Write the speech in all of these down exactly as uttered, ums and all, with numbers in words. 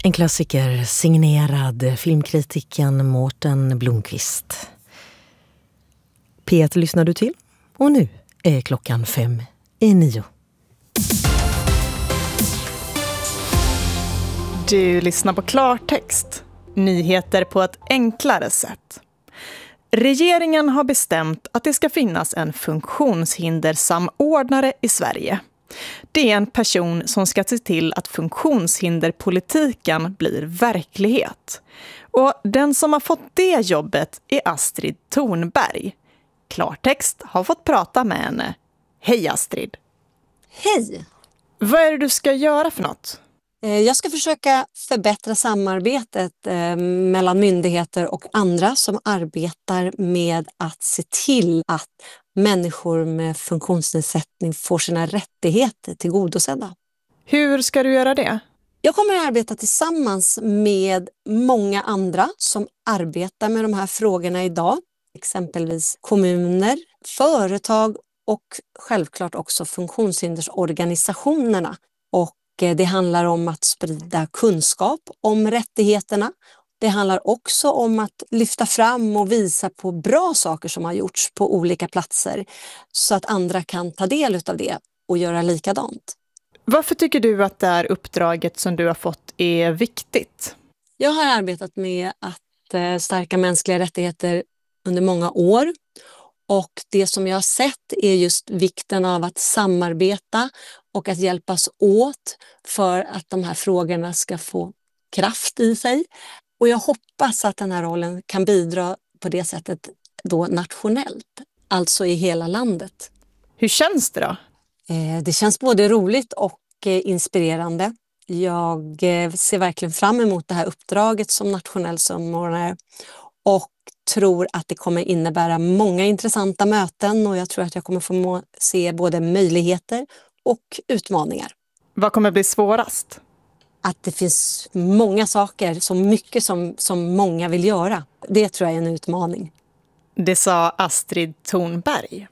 En klassiker signerad filmkritiken Mårten Blomqvist. P ett lyssnar du till och nu är klockan fem i nio. Du lyssnar på Klartext. Nyheter på ett enklare sätt. Regeringen har bestämt att det ska finnas en funktionshindersamordnare i Sverige. Det är en person som ska se till att funktionshinderpolitiken blir verklighet. Och den som har fått det jobbet är Astrid Thornberg. Klartext har fått prata med henne. Hej Astrid! Hej! Vad är det du ska göra för något? Jag ska försöka förbättra samarbetet mellan myndigheter och andra som arbetar med att se till att människor med funktionsnedsättning får sina rättigheter tillgodosedda. Hur ska du göra det? Jag kommer att arbeta tillsammans med många andra som arbetar med de här frågorna idag. Exempelvis kommuner, företag och självklart också funktionshindersorganisationerna. Och det handlar om att sprida kunskap om rättigheterna. Det handlar också om att lyfta fram och visa på bra saker som har gjorts på olika platser så att andra kan ta del av det och göra likadant. Varför tycker du att det här uppdraget som du har fått är viktigt? Jag har arbetat med att stärka mänskliga rättigheter under många år. Och det som jag har sett är just vikten av att samarbeta och att hjälpas åt för att de här frågorna ska få kraft i sig. Och jag hoppas att den här rollen kan bidra på det sättet då nationellt, alltså i hela landet. Hur känns det då? Det känns både roligt och inspirerande. Jag ser verkligen fram emot det här uppdraget som nationell samordnare och tror att det kommer innebära många intressanta möten och jag tror att jag kommer få se både möjligheter och utmaningar. Vad kommer bli svårast? Att det finns många saker, så mycket som, som många vill göra. Det tror jag är en utmaning. Det sa Astrid Thornberg.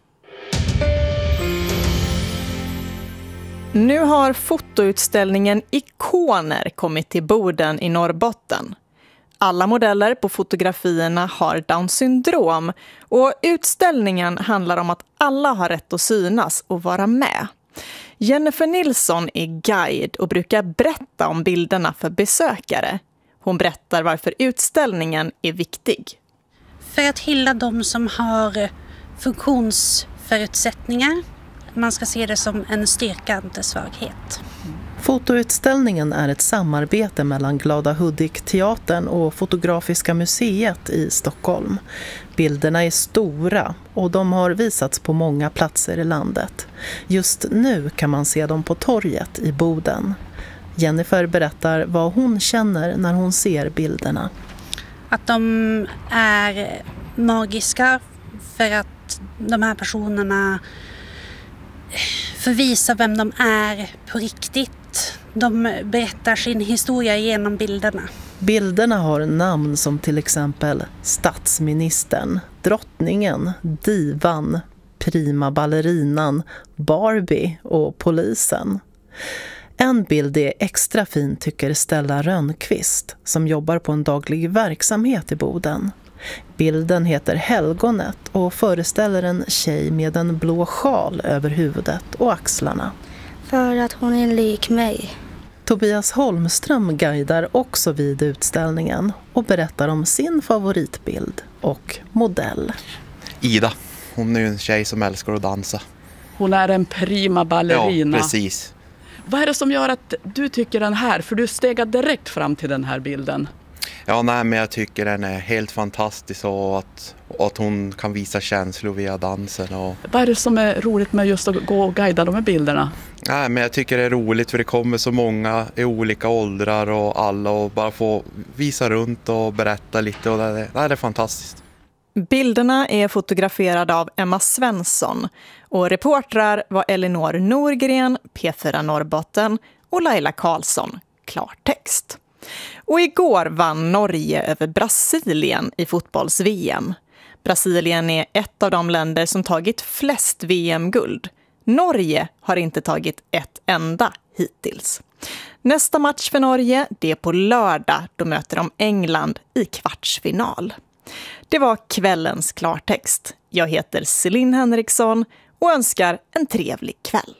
Nu har fotoutställningen Ikoner kommit till Boden i Norrbotten. Alla modeller på fotografierna har Downs syndrom och utställningen handlar om att alla har rätt att synas och vara med. Jennifer Nilsson är guide och brukar berätta om bilderna för besökare. Hon berättar varför utställningen är viktig. För att hylla de som har funktionsförutsättningar. Man ska se det som en styrka, inte svaghet. Fotoutställningen är ett samarbete mellan Glada Hudik-teatern och Fotografiska museet i Stockholm. Bilderna är stora och de har visats på många platser i landet. Just nu kan man se dem på torget i Boden. Jennifer berättar vad hon känner när hon ser bilderna. Att de är magiska för att de här personerna förvisar vem de är på riktigt. De berättar sin historia genom bilderna. Bilderna har namn som till exempel statsministern, drottningen, divan, prima ballerinan, Barbie och polisen. En bild är extra fin tycker Stella Rönnqvist som jobbar på en daglig verksamhet i Boden. Bilden heter Helgonet och föreställer en tjej med en blå sjal över huvudet och axlarna. För att hon är lik mig. Tobias Holmström guidar också vid utställningen och berättar om sin favoritbild och modell. Ida, hon är ju en tjej som älskar att dansa. Hon är en prima ballerina. Ja, precis. Vad är det som gör att du tycker den här? För du stegar direkt fram till den här bilden. Ja, nej, men jag tycker den är helt fantastisk och att, och att hon kan visa känslor via dansen. Och... Vad är det som är roligt med just att gå och guida de här bilderna? Nej, men jag tycker det är roligt för det kommer så många i olika åldrar och alla och bara få visa runt och berätta lite och det är, det är fantastiskt. Bilderna är fotograferade av Emma Svensson och reportrar var Elinor Norgren, P fyra Norrbotten och Laila Karlsson, Klartext. Och igår vann Norge över Brasilien i fotbolls-V M. Brasilien är ett av de länder som tagit flest V M-guld. Norge har inte tagit ett enda hittills. Nästa match för Norge, det är på lördag. Då möter de England i kvartsfinal. Det var kvällens klartext. Jag heter Celine Henriksson och önskar en trevlig kväll.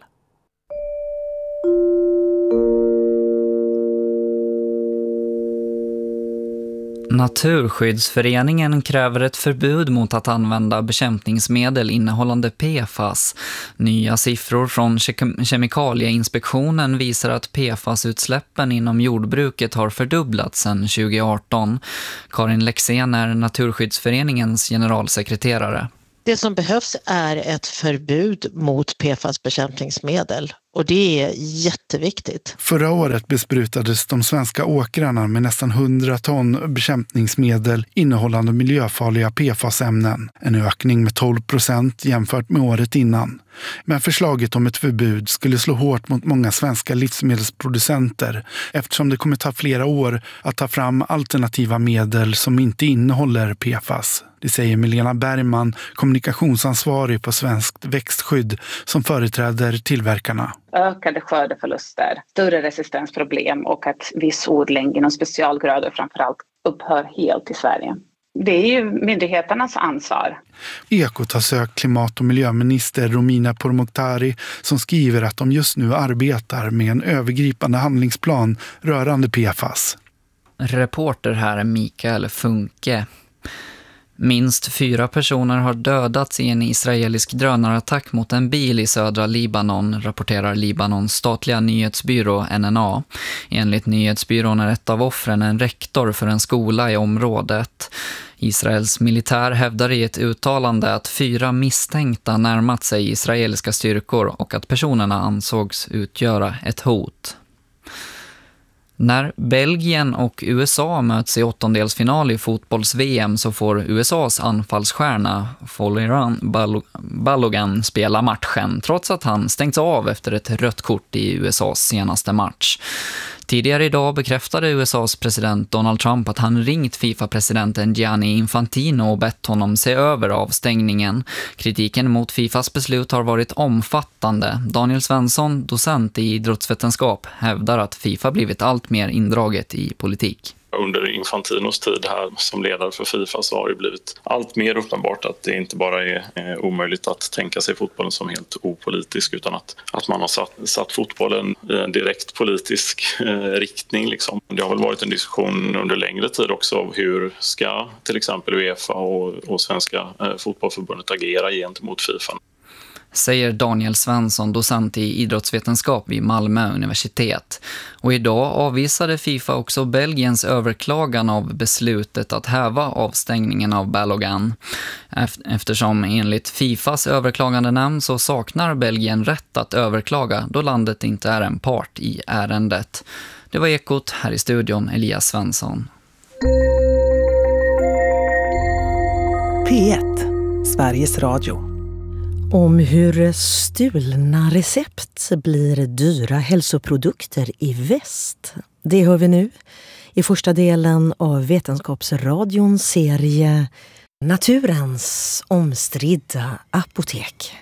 Naturskyddsföreningen kräver ett förbud mot att använda bekämpningsmedel innehållande P F A S. Nya siffror från Kemikalieinspektionen visar att P F A S-utsläppen inom jordbruket har fördubblats sedan tjugo arton. Karin Lexén är Naturskyddsföreningens generalsekreterare. Det som behövs är ett förbud mot P F A S-bekämpningsmedel och det är jätteviktigt. Förra året besprutades de svenska åkrarna med nästan hundra ton bekämpningsmedel innehållande miljöfarliga P F A S-ämnen. En ökning med tolv procent jämfört med året innan. Men förslaget om ett förbud skulle slå hårt mot många svenska livsmedelsproducenter eftersom det kommer ta flera år att ta fram alternativa medel som inte innehåller P F A S. Det säger Milena Bergman, kommunikationsansvarig på Svenskt växtskydd som företräder tillverkarna. Ökade skördeförluster, större resistensproblem och att viss odling inom specialgrödor framförallt upphör helt i Sverige. Det är ju myndigheternas ansvar. Ekot har sökt klimat- och miljöminister Romina Pourmokhtari som skriver att de just nu arbetar med en övergripande handlingsplan rörande P F A S. Reporter här är Mikael Funke. Minst fyra personer har dödats i en israelisk drönarattack mot en bil i södra Libanon, rapporterar Libanons statliga nyhetsbyrå N N A. Enligt nyhetsbyrån är ett av offren en rektor för en skola i området. Israels militär hävdar i ett uttalande att fyra misstänkta närmat sig israeliska styrkor och att personerna ansågs utgöra ett hot. När Belgien och U S A möts i åttondelsfinal i fotbolls-V M så får U S A:s anfallsstjärna Folarin Balogun spela matchen trots att han stängts av efter ett rött kort i U S A:s senaste match. Tidigare idag bekräftade U S A:s president Donald Trump att han ringt FIFA-presidenten Gianni Infantino och bett honom se över avstängningen. Kritiken mot FIFAs beslut har varit omfattande. Daniel Svensson, docent i idrottsvetenskap, hävdar att FIFA blivit allt mer indraget i politik. Under Infantinos tid här som ledare för FIFA så har det blivit allt mer uppenbart att det inte bara är eh, omöjligt att tänka sig fotbollen som helt opolitisk utan att, att man har satt, satt fotbollen i en direkt politisk eh, riktning. Liksom. Det har väl varit en diskussion under längre tid också av hur ska till exempel UEFA och, och Svenska eh, fotbollförbundet agera gentemot FIFA. Säger Daniel Svensson, docent i idrottsvetenskap vid Malmö universitet. Och idag avvisade FIFA också Belgiens överklagan av beslutet att häva avstängningen av Balogun. Eftersom enligt FIFAs överklagande nämnd så saknar Belgien rätt att överklaga då landet inte är en part i ärendet. Det var Ekot, här i studion Elias Svensson. P ett, Sveriges Radio. Om hur stulna recept blir dyra hälsoprodukter i väst. Det hör vi nu i första delen av Vetenskapsradions serie Naturens omstridda apotek.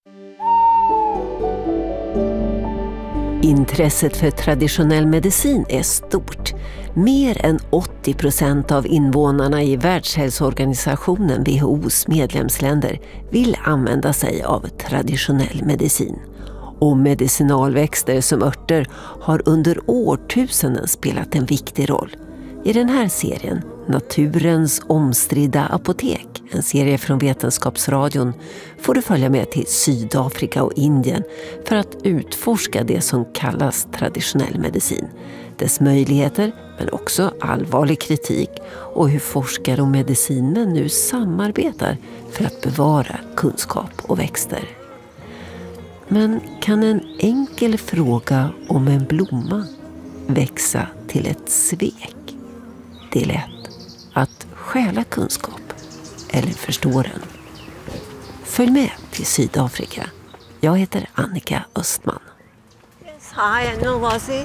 Intresset för traditionell medicin är stort. Mer än åttio procent av invånarna i Världshälsoorganisationen W H O:s medlemsländer vill använda sig av traditionell medicin. Och medicinalväxter som örter har under årtusenden spelat en viktig roll. I den här serien, Naturens omstridda apotek, en serie från Vetenskapsradion, får du följa med till Sydafrika och Indien för att utforska det som kallas traditionell medicin. Dess möjligheter, men också allvarlig kritik och hur forskare och medicinmän nu samarbetar för att bevara kunskap och växter. Men kan en enkel fråga om en blomma växa till ett svek? Det är lätt att stjäla kunskap eller förstå den. Följ med till Sydafrika. Jag heter Annika Östman. Yes, hi, I'm Nolwazi.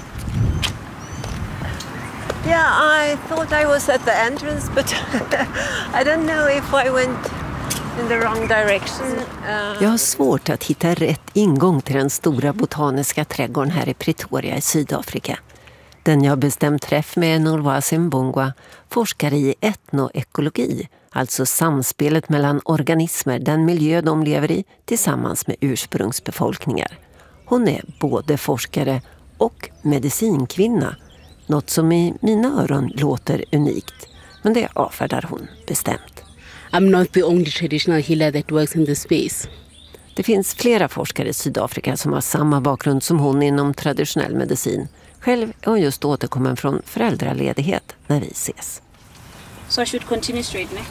Yeah, I thought I was at the entrance, but I don't know if I went in the wrong direction. Uh... Jag har svårt att hitta rätt ingång till den stora botaniska trädgården här i Pretoria i Sydafrika. Den jag bestämt träff med Nolwasi Mbungwa, forskare i etnoekologi, alltså samspelet mellan organismer, den miljö de lever i, tillsammans med ursprungsbefolkningar. Hon är både forskare och medicinkvinna, något som i mina öron låter unikt, men det avfärdar hon bestämt. I'm not the only traditional healer that works in this space. Det finns flera forskare i Sydafrika som har samma bakgrund som hon inom traditionell medicin. Själv är hon just återkommen från föräldraledighet när vi ses. So I should continue straightening.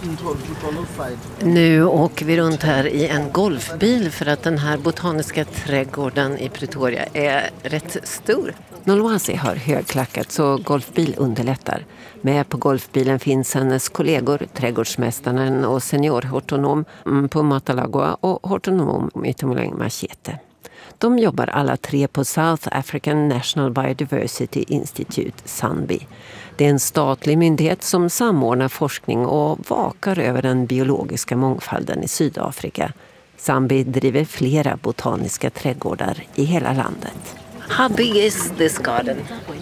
Nu åker vi runt här i en golfbil för att den här botaniska trädgården i Pretoria är rätt stor. Nolwasi har högklackat så golfbil underlättar. Med på golfbilen finns hennes kollegor, trädgårdsmästaren och seniorhortonom på Matalagua och hortonom i Tumuleng Machete. De jobbar alla tre på South African National Biodiversity Institute, SANBI. Det är en statlig myndighet som samordnar forskning och vakar över den biologiska mångfalden i Sydafrika. SANBI driver flera botaniska trädgårdar i hela landet. How big is this garden?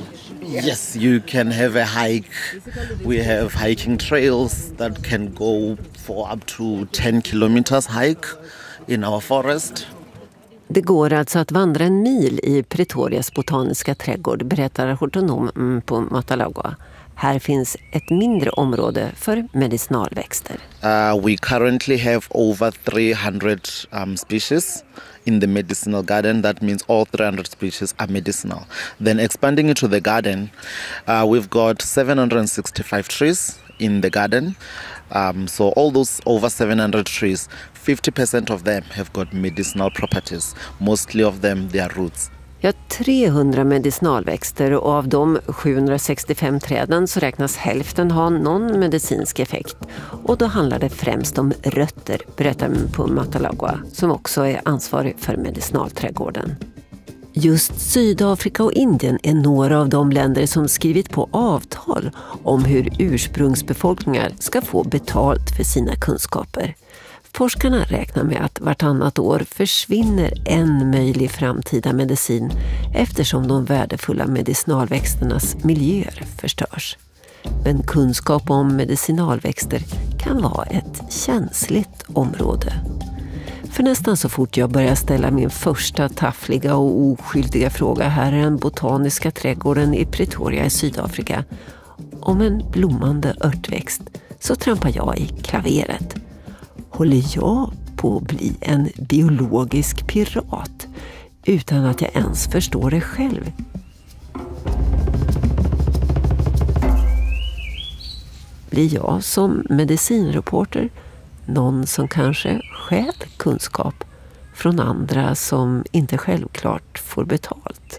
Yes, you can have a hike. We have hiking trails that can go for up to ten kilometers hike in our forest. Det går alltså att vandra en mil i Pretorias botaniska trädgård, berättar hortonom på Matalagua. Här finns ett mindre område för medicinalväxter. Uh, we currently have over three hundred um, species in the medicinal garden. That means all three hundred species are medicinal. Then expanding into the garden, uh, we've got seven hundred sixty-five trees in the garden. Um, so all those over seven hundred trees, fifty percent of them have got medicinal properties. Mostly of them, they are roots. Ja, trehundra medicinalväxter och av de sjuhundrasextiofem träden så räknas hälften ha någon medicinsk effekt. Och då handlar det främst om rötter, berättar på Matalagua, som också är ansvarig för medicinalträdgården. Just Sydafrika och Indien är några av de länder som skrivit på avtal om hur ursprungsbefolkningar ska få betalt för sina kunskaper. Forskarna räknar med att vartannat år försvinner en möjlig framtida medicin eftersom de värdefulla medicinalväxternas miljöer förstörs. Men kunskap om medicinalväxter kan vara ett känsligt område. För nästan så fort jag börjar ställa min första taffliga och oskyldiga fråga här är den botaniska trädgården i Pretoria i Sydafrika om en blommande örtväxt, så trampar jag i klaveret. Håller jag på att bli en biologisk pirat utan att jag ens förstår det själv? Blir jag som medicinreporter någon som kanske stjäl kunskap från andra som inte självklart får betalt?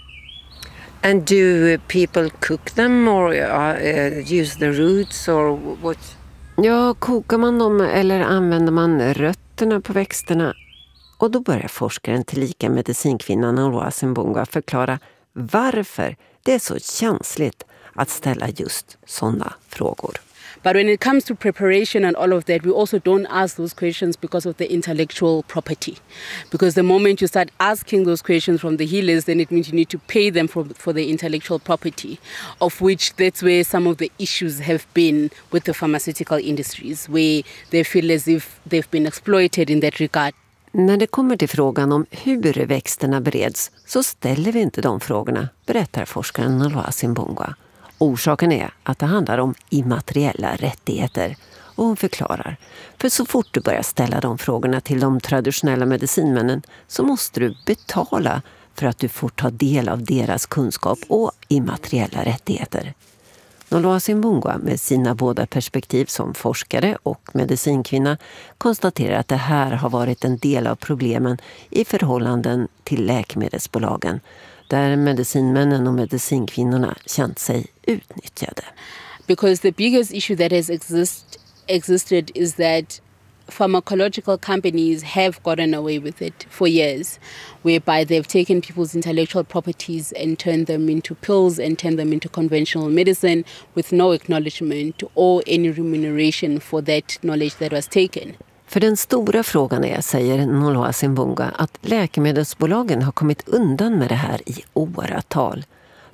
And do people cook them or uh, use the roots or what? Ja, kokar man dem eller använder man rötterna på växterna? Och då börjar forskaren tillika medicinkvinnan Nolwasi Mbungwa förklara varför det är så känsligt att ställa just sådana frågor. But when it comes to preparation and all of that, we also don't ask those questions because of the intellectual property. Because the moment you start asking those questions from the healers, then it means you need to pay them for, for the intellectual property, of which that's where some of the issues have been with the pharmaceutical industries, where they feel as if they've been exploited in that regard. När det kommer till frågan om hur växterna bereds så ställer vi inte de frågorna, berättar forskaren Nolwasi Mbungwa. Orsaken är att det handlar om immateriella rättigheter. Och hon förklarar, för så fort du börjar ställa de frågorna till de traditionella medicinmännen så måste du betala för att du får ta del av deras kunskap och immateriella rättigheter. Nolwasi Mbungwa med sina båda perspektiv som forskare och medicinkvinna konstaterar att det här har varit en del av problemen i förhållanden till läkemedelsbolagen, där medicinmännen och medicinkvinnorna känt sig utnyttjade. Because the biggest issue that has exist, existed is that pharmacological companies have gotten away with it for years, whereby they've taken people's intellectual properties and turned them into pills and turned them into conventional medicine with no acknowledgement or any remuneration for that knowledge that was taken. För den stora frågan är, säger Nolwasi Mbungwa, att läkemedelsbolagen har kommit undan med det här i åratal.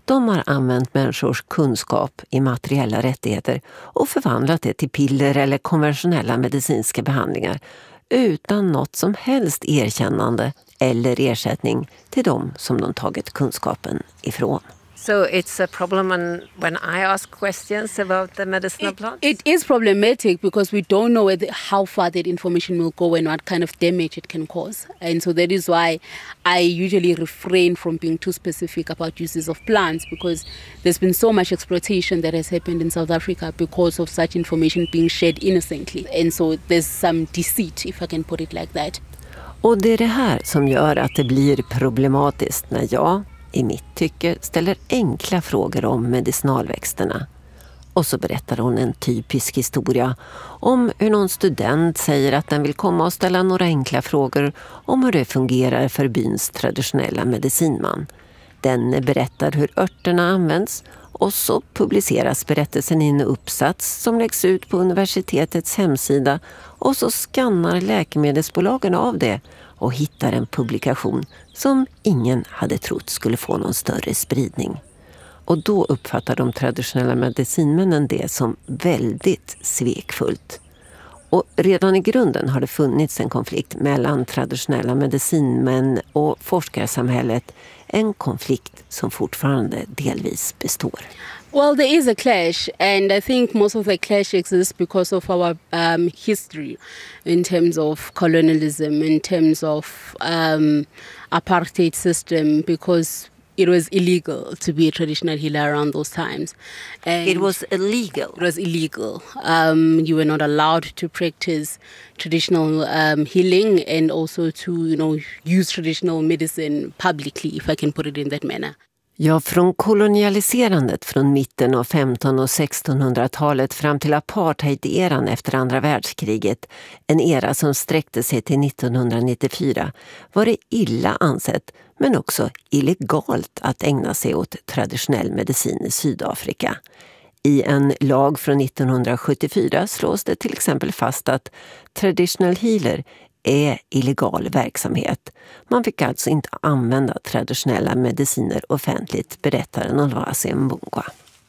De har använt människors kunskap i materiella rättigheter och förvandlat det till piller eller konventionella medicinska behandlingar utan något som helst erkännande eller ersättning till dem som de tagit kunskapen ifrån. So it's a problem when, when I ask questions about the medicinal plants? It is problematic because we don't know whether, how far that information will go and what kind of damage it can cause. And so that is why I usually refrain from being too specific about uses of plants, because there's been so much exploitation that has happened in South Africa because of such information being shared innocently. And so there's some deceit, if I can put it like that. Och det är det här som gör att det blir problematiskt när jag, i mitt tycke, ställer enkla frågor om medicinalväxterna. Och så berättar hon en typisk historia om hur någon student säger att den vill komma och ställa några enkla frågor om hur det fungerar för byns traditionella medicinman. Den berättar hur örterna används och så publiceras berättelsen i en uppsats som läggs ut på universitetets hemsida och så skannar läkemedelsbolagen av det och hittar en publikation som ingen hade trott skulle få någon större spridning. Och då uppfattar de traditionella medicinmännen det som väldigt svekfullt. Och redan i grunden har det funnits en konflikt mellan traditionella medicinmän och forskarsamhället. En konflikt som fortfarande delvis består. Well, there is a clash, and I think most of the clash exists because of our um, history in terms of colonialism, in terms of um, apartheid system, because it was illegal to be a traditional healer around those times. And it was illegal? It was illegal. Um, you were not allowed to practice traditional um, healing and also to, you know, use traditional medicine publicly, if I can put it in that manner. Ja, från kolonialiserandet från mitten av femton- och sextonhundratalet fram till apartheid-eran efter andra världskriget, en era som sträckte sig till nittonhundranittiofyra, var det illa ansett men också illegalt att ägna sig åt traditionell medicin i Sydafrika. I en lag från nittonhundrasjuttiofyra slås det till exempel fast att traditional healer är illegal verksamhet. Man fick alltså inte använda traditionella mediciner offentligt, berättar Nolwazi Mbungwa.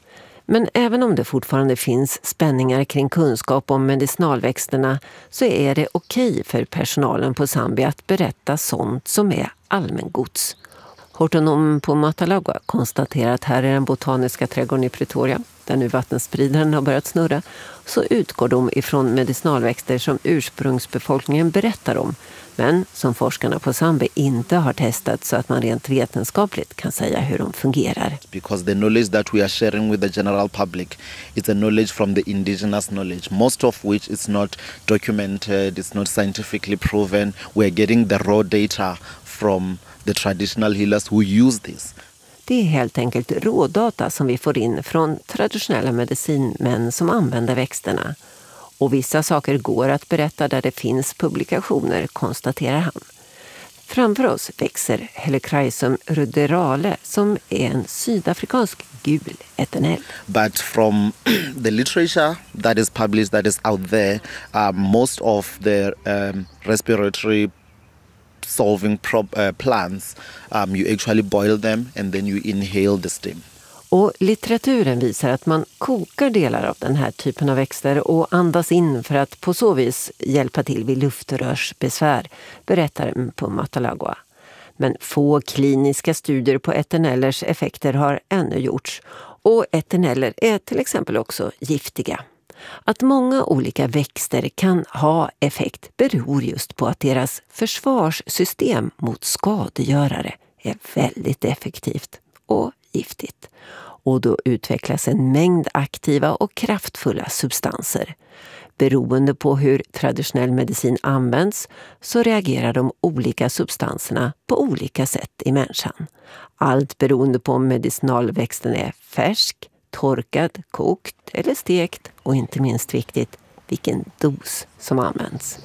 Men även om det fortfarande finns spänningar kring kunskap om medicinalväxterna så är det okej för personalen på Zambia att berätta sånt som är allmängods. Hortonom på Matalagua konstaterar att här är den botaniska trädgården i Pretoria, där nu vattenspridaren har börjat snurra, så utgår de ifrån medicinalväxter som ursprungsbefolkningen berättar om, men som forskarna på Zambia inte har testat så att man rent vetenskapligt kan säga hur de fungerar. Because the knowledge that we are sharing with the general public is a knowledge from the indigenous knowledge, most of which is not documented, it's not scientifically proven. We are getting the raw data from the traditional healers who use this. Det är helt enkelt rådata som vi får in från traditionella medicinmän som använder växterna. Och vissa saker går att berätta där det finns publikationer, konstaterar han. Framför oss växer Helichrysum ruderale som är en sydafrikansk gul etenell. But from the literature that is published, that is out there, uh, most of the um, respiratory solving pro- uh, plants, um, you actually boil them and then you inhale the steam. Och litteraturen visar att man kokar delar av den här typen av växter och andas in för att på så vis hjälpa till vid luftrörsbesvär, berättar på Matalagua. Men få kliniska studier på etenellers effekter har ännu gjorts och eteneller är till exempel också giftiga. Att många olika växter kan ha effekt beror just på att deras försvarssystem mot skadegörare är väldigt effektivt och giftigt. Och då utvecklas en mängd aktiva och kraftfulla substanser. Beroende på hur traditionell medicin används så reagerar de olika substanserna på olika sätt i människan. Allt beroende på om medicinalväxten är färsk, torkad, kokt eller stekt och inte minst viktigt vilken dos som används.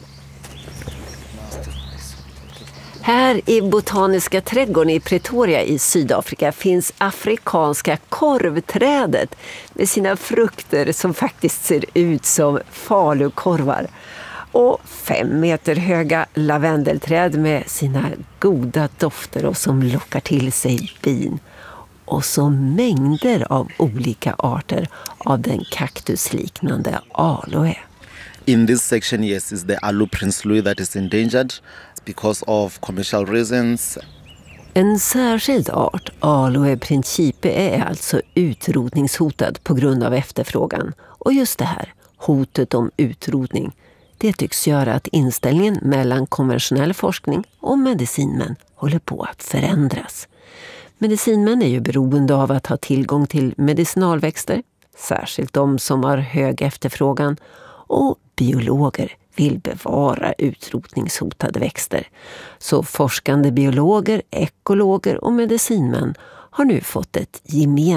Här i Botaniska trädgården i Pretoria i Sydafrika finns afrikanska korvträdet med sina frukter som faktiskt ser ut som falukorvar. Och fem meter höga lavendelträd med sina goda dofter och som lockar till sig bin. och så mängder av olika arter av den kaktusliknande aloe. In this section, yes, is the Aloe prinslui that is endangered because of commercial reasons. En särskild art, Aloe principe, är alltså utrotningshotad på grund av efterfrågan. Och just det här, hotet om utrotning, det tycks göra att inställningen mellan konventionell forskning och medicinmän håller på att förändras. Medicinmän är ju beroende av att ha tillgång till medicinalväxter, särskilt de som har hög efterfrågan, och biologer vill bevara utrotningshotade växter. Så forskande biologer, ekologer och medicinmän har nu fått ett gemensamt